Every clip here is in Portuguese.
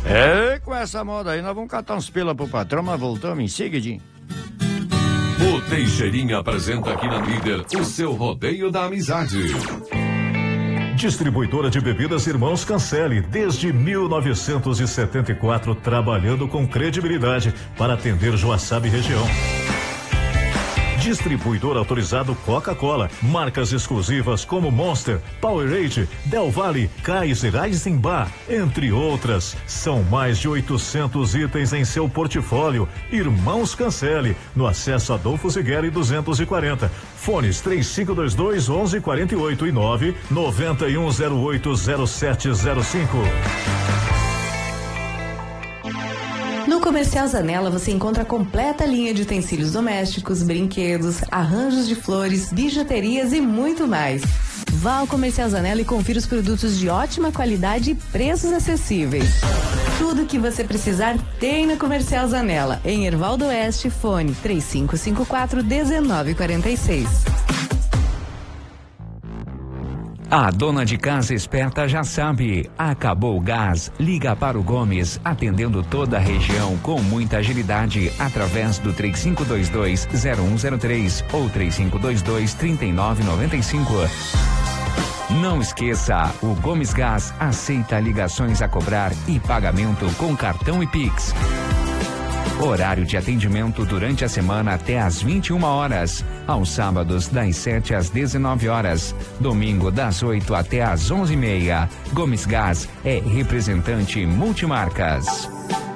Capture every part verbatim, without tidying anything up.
É, com essa moda aí, nós vamos catar uns pila pro patrão, mas voltamos em seguidinho. O Teixeirinha apresenta aqui na Líder o seu rodeio da amizade. Distribuidora de bebidas Irmãos Cancelli, desde mil novecentos e setenta e quatro, trabalhando com credibilidade para atender Joaçaba e região. Distribuidor autorizado Coca-Cola, marcas exclusivas como Monster, Powerade, Del Valle, Kaiser, Eisenbach, entre outras. São mais de oitocentos itens em seu portfólio. Irmãos Cancelli, no acesso Adolfo Zigueri duzentos e quarenta. Fones três cinco dois dois, onze quarenta e oito e nove nove um zero oito zero sete zero cinco. No Comercial Zanella você encontra a completa linha de utensílios domésticos, brinquedos, arranjos de flores, bijuterias e muito mais. Vá ao Comercial Zanella e confira os produtos de ótima qualidade e preços acessíveis. Tudo o que você precisar tem no Comercial Zanella, em Hervaldo Oeste, fone três cinco cinco quatro, um nove quatro seis. A dona de casa esperta já sabe, acabou o gás, liga para o Gomes, atendendo toda a região com muita agilidade, através do três cinco dois dois, zero um zero três ou três cinco dois dois, três nove nove cinco. Não esqueça, o Gomes Gás aceita ligações a cobrar e pagamento com cartão e Pix. Horário de atendimento durante a semana até às vinte e uma horas. Aos sábados, das sete às dezenove horas. Domingo, das oito até às onze e meia. Gomes Gás é representante multimarcas.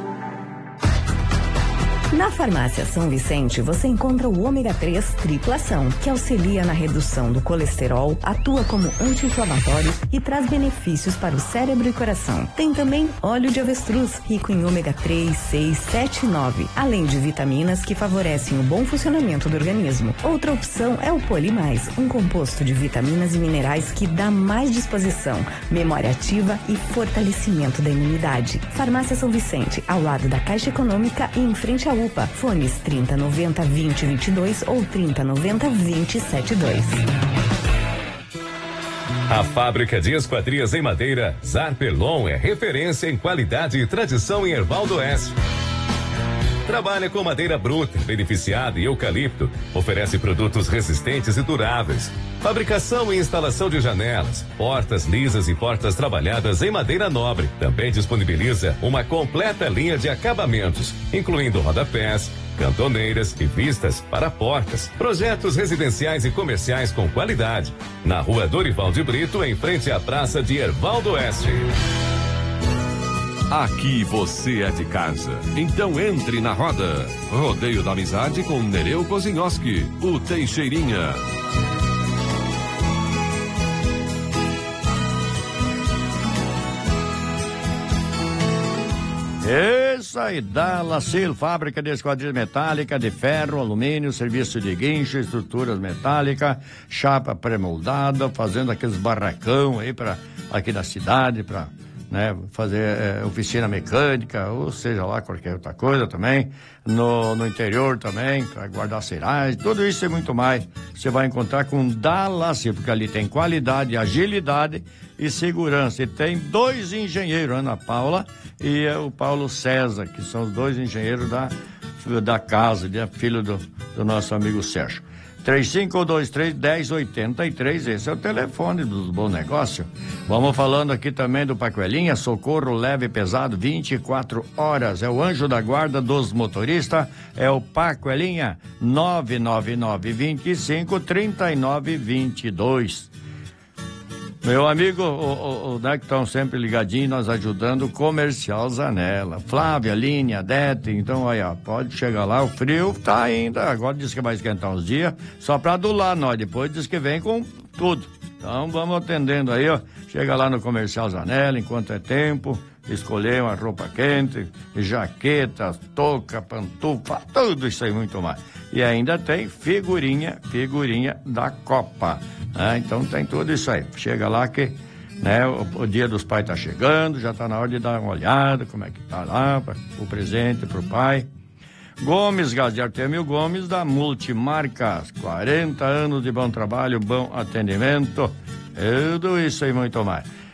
Na Farmácia São Vicente, você encontra o ômega três tripla-ação, que auxilia na redução do colesterol, atua como anti-inflamatório e traz benefícios para o cérebro e coração. Tem também óleo de avestruz, rico em ômega três, seis, sete e nove, além de vitaminas que favorecem o bom funcionamento do organismo. Outra opção é o Polimais, um composto de vitaminas e minerais que dá mais disposição, memória ativa e fortalecimento da imunidade. Farmácia São Vicente, ao lado da Caixa Econômica e em frente à U P A. Fones trinta noventa, vinte, vinte e dois ou trinta noventa, vinte, setenta e dois. A fábrica de esquadrias em madeira Zarpelon é referência em qualidade e tradição em Hervaldo Oeste. Trabalha com madeira bruta, beneficiada e eucalipto. Oferece produtos resistentes e duráveis. Fabricação e instalação de janelas, portas lisas e portas trabalhadas em madeira nobre. Também disponibiliza uma completa linha de acabamentos, incluindo rodapés, cantoneiras e vistas para portas. Projetos residenciais e comerciais com qualidade. Na rua Dorival de Brito, em frente à praça de Hervaldo Oeste. Aqui você é de casa, então entre na roda. Rodeio da Amizade com Nereu Kozinhoski, o Teixeirinha. Isso aí, Dalacil, fábrica de esquadrilha metálica, de ferro, alumínio, serviço de guincho, estruturas metálicas, chapa pré-moldada, fazendo aqueles barracão aí para aqui da cidade, para né, fazer é, oficina mecânica, ou seja lá, qualquer outra coisa também, no, no interior também, para guardar cereais, tudo isso e muito mais, você vai encontrar com Dalacil, porque ali tem qualidade, agilidade e segurança, e tem dois engenheiros, Ana Paula e o Paulo César, que são os dois engenheiros da, da casa, de filho do, do nosso amigo Sérgio. três cinco dois três, um zero oito três, esse é o telefone dos bons negócios. Vamos falando aqui também do Paquelinha, socorro leve e pesado, vinte e quatro horas. É o anjo da guarda dos motoristas, é o Paquelinha, nove nove nove, vinte e cinco, trinta e nove, vinte e dois. Meu amigo, o, o, o né, que estão sempre ligadinhos, nós ajudando o Comercial Zanella. Flávia, Linha, Dete, então aí, ó, pode chegar lá, o frio tá ainda, agora diz que vai esquentar uns dias, só pra adular nós, depois diz que vem com tudo. Então vamos atendendo aí, ó, chega lá no Comercial Zanella, enquanto é tempo, escolher uma roupa quente, jaqueta, touca, pantufa, tudo isso aí muito mais. E ainda tem figurinha, figurinha da Copa. Ah, então tem tudo isso aí. Chega lá que né, o, o dia dos pais tá chegando, já tá na hora de dar uma olhada, como é que tá lá, pra, o presente pro pai. Gomes Gás de Artemio Gomes, da Multimarcas, quarenta anos de bom trabalho, bom atendimento, tudo isso e muito mais.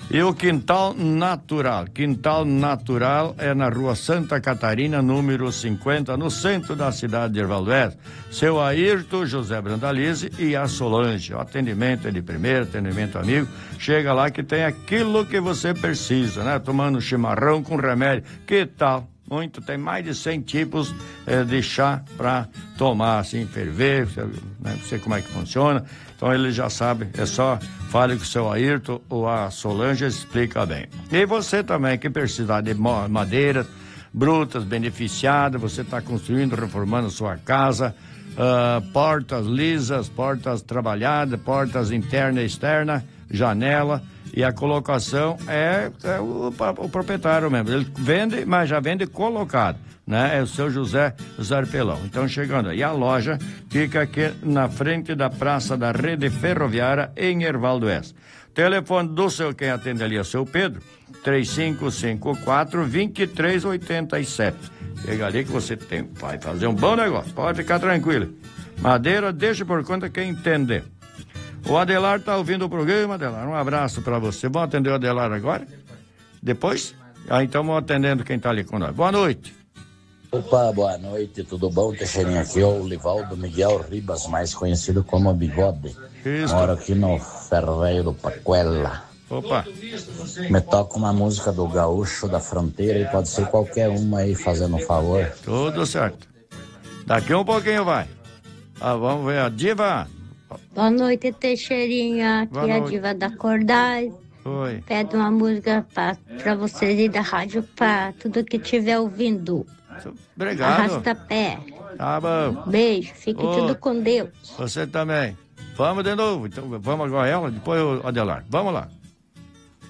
E o Quintal Natural. Quintal Natural é na rua Santa Catarina, número cinquenta, no centro da cidade de Erval do Oeste. Seu Ayrton, José Brandalize e a Solange. O atendimento é de primeiro, atendimento amigo. Chega lá que tem aquilo que você precisa, né? Tomando chimarrão com remédio. Que tal? Muito, tem mais de cem tipos eh, de chá para tomar, assim, ferver, né? Não sei como é que funciona. Então ele já sabe, é só fale com o seu Ayrton ou a Solange, explica bem. E você também que precisar de madeiras brutas, beneficiadas, você está construindo, reformando sua casa, uh, portas lisas, portas trabalhadas, portas interna e externa, janela, e a colocação é, é o, o proprietário mesmo. Ele vende, mas já vende colocado, né? É o seu José Zarpelão. Então, chegando aí, a loja fica aqui na frente da Praça da Rede Ferroviária, em Erval do Oeste. Telefone do seu, quem atende ali é o seu Pedro, três cinco cinco quatro, dois três oito sete. Chega ali que você tem, vai fazer um bom negócio, pode ficar tranquilo. Madeira, deixa por conta quem entender. O Adelar tá ouvindo o programa, Adelar. Um abraço para você. Vamos atender o Adelar agora? Depois? Ah, então vamos atendendo quem tá ali com nós. Boa noite. Opa, boa noite, tudo bom? Teixeirinha aqui, é o Livaldo Miguel Ribas, mais conhecido como Bigode. Isso. Moro aqui no Ferro Velho do Paquela. Opa. Me toca uma música do Gaúcho da Fronteira e pode ser qualquer uma aí, fazendo um favor. Tudo certo. Daqui um pouquinho vai. Ah, vamos ver a Diva. Boa noite, Teixeirinha. Aqui Boa é a noite. Diva da Cordaz. Oi. Pede uma música pra, pra vocês e da rádio, pra tudo que estiver ouvindo. Obrigado. Arrasta pé. Tá bom. Beijo, fique Ô, tudo com Deus. Você também. Vamos de novo. Então, vamos agora ela, depois o Adelar. Vamos lá.